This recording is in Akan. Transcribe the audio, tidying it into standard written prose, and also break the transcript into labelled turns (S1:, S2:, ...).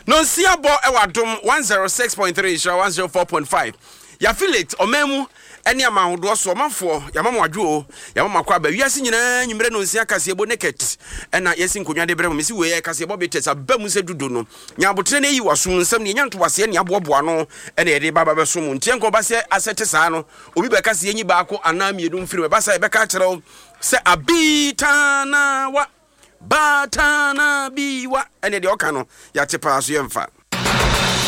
S1: No siabo ewadom 106.3 show 104.5. Ya affiliate omemu ene amahodo so manfo ya mama wadwo ya mama kwa ba wiase nyina nyimre no nsia kasebo naked ena yesi nkonwa de brem mesi we kasebo betesa bamu se dudu no nya botre ne yi wasum nsam ne nyanto wase ne aboboa no ena yede baba beso mu ntienko ba se asete saa no obi be kase yenyi baako ana miedu mfiri ba sa e be ka kire se abitana wa batana biwa ene de oka no ya tepa so yemfa